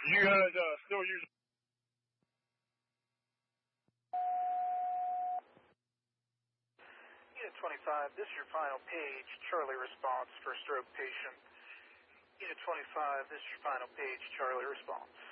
You guys still use? Unit 25, this is your final page, Charlie response for a stroke patient. Unit 25, this is your final page, Charlie response.